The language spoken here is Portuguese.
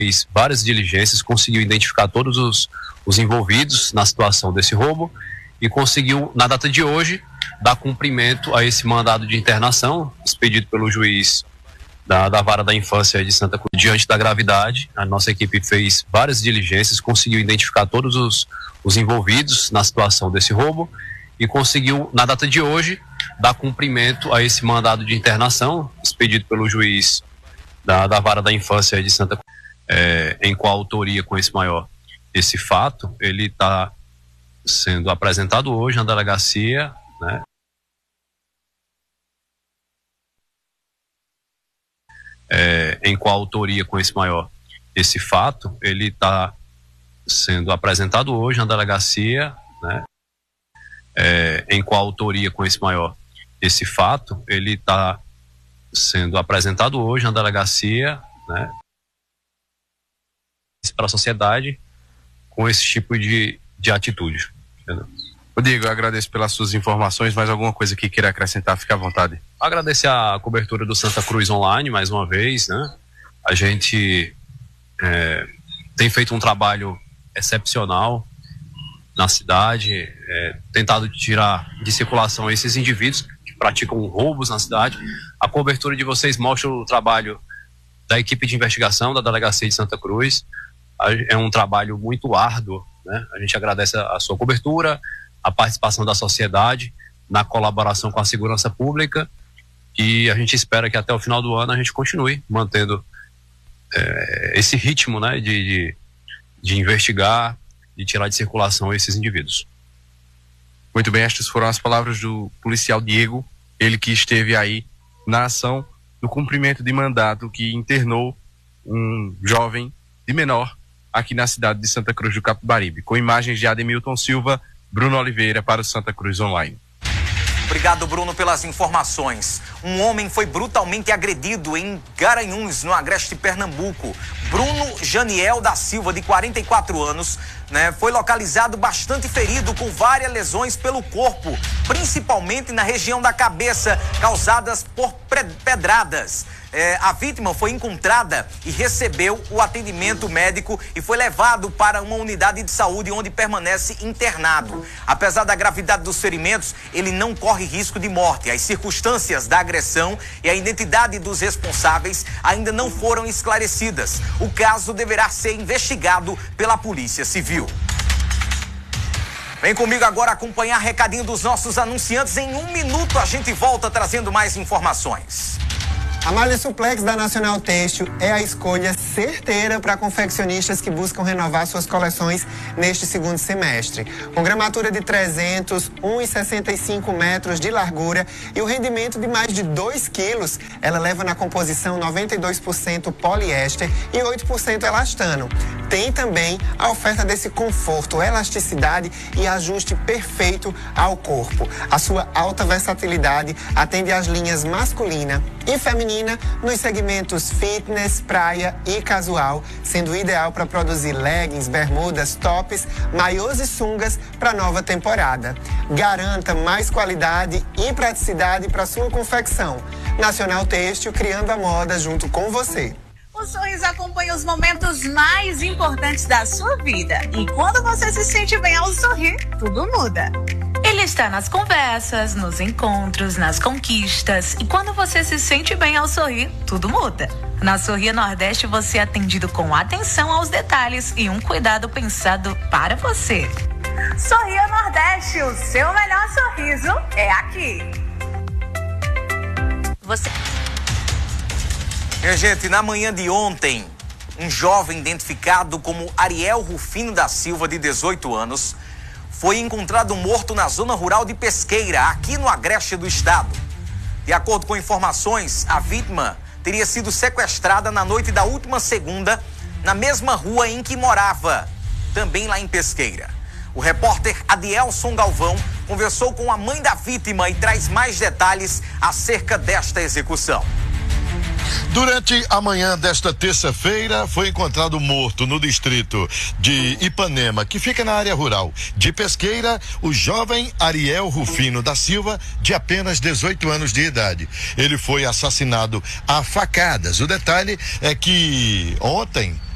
fez várias diligências, conseguiu identificar todos os envolvidos na situação desse roubo e conseguiu, na data de hoje, dar cumprimento a esse mandado de internação expedido pelo juiz da Vara da Infância de Santa Cruz. Diante da gravidade, a nossa equipe fez várias diligências, conseguiu identificar todos os envolvidos na situação desse roubo e conseguiu, na data de hoje, dar cumprimento a esse mandado de internação expedido pelo juiz da Vara da Infância de Santa Cruz. Em coautoria com esse maior. Esse fato, ele está sendo apresentado hoje na delegacia, né? Em coautoria com esse maior. Esse fato, ele está sendo apresentado hoje na delegacia, né? Em coautoria com esse maior. Esse fato, ele está sendo apresentado hoje na delegacia, né? Para a sociedade com esse tipo de atitude. Entendeu? Diego, eu agradeço pelas suas informações. Mais alguma coisa que queira acrescentar, fique à vontade. Agradecer a cobertura do Santa Cruz Online mais uma vez, né? A gente tem feito um trabalho excepcional na cidade, tentado tirar de circulação esses indivíduos que praticam roubos na cidade. A cobertura de vocês mostra o trabalho da equipe de investigação da Delegacia de Santa Cruz. É um trabalho muito árduo, né? A gente agradece a sua cobertura, a participação da sociedade na colaboração com a segurança pública, e a gente espera que até o final do ano a gente continue mantendo esse ritmo, né, de investigar, de tirar de circulação esses indivíduos. Muito bem, estas foram as palavras do policial Diego, ele que esteve aí na ação do cumprimento de mandato que internou um jovem de menor aqui na cidade de Santa Cruz do Capibaribe. Com imagens de Ademilton Silva, Bruno Oliveira para o Santa Cruz Online. Obrigado, Bruno, pelas informações. Um homem foi brutalmente agredido em Garanhuns, no agreste Pernambuco. Bruno Janiel da Silva, de 44 anos, foi localizado bastante ferido, com várias lesões pelo corpo, principalmente na região da cabeça, causadas por pedradas. A vítima foi encontrada e recebeu o atendimento médico e foi levado para uma unidade de saúde onde permanece internado. Apesar da gravidade dos ferimentos, ele não corre risco de morte. As circunstâncias da agressão e a identidade dos responsáveis ainda não foram esclarecidas. O caso deverá ser investigado pela Polícia Civil. Vem comigo agora acompanhar recadinho dos nossos anunciantes. Em 1 minuto a gente volta trazendo mais informações. A malha suplex da Nacional Têxtil é a escolha certeira para confeccionistas que buscam renovar suas coleções neste segundo semestre. Com gramatura de 300, 1,65 metros de largura e o rendimento de mais de 2 quilos, ela leva na composição 92% poliéster e 8% elastano. Tem também a oferta desse conforto, elasticidade e ajuste perfeito ao corpo. A sua alta versatilidade atende às linhas masculina e feminina nos segmentos fitness, praia e casual, sendo ideal para produzir leggings, bermudas, tops, maiôs e sungas para a nova temporada. Garanta mais qualidade e praticidade para sua confecção. Nacional Têxtil, criando a moda junto com você. O sorriso acompanha os momentos mais importantes da sua vida. E quando você se sente bem ao sorrir, tudo muda. Ele está nas conversas, nos encontros, nas conquistas. E quando você se sente bem ao sorrir, tudo muda. Na Sorria Nordeste você é atendido com atenção aos detalhes e um cuidado pensado para você. Sorria Nordeste, o seu melhor sorriso é aqui. Minha gente, na manhã de ontem, um jovem identificado como Ariel Rufino da Silva, de 18 anos, foi encontrado morto na zona rural de Pesqueira, aqui no agreste do estado. De acordo com informações, a vítima teria sido sequestrada na noite da última segunda, na mesma rua em que morava, também lá em Pesqueira. O repórter Adielson Galvão conversou com a mãe da vítima e traz mais detalhes acerca desta execução. Durante a manhã desta terça-feira, foi encontrado morto no distrito de Ipanema, que fica na área rural de Pesqueira, o jovem Ariel Rufino da Silva, de apenas 18 anos de idade. Ele foi assassinado a facadas. O detalhe é que ontem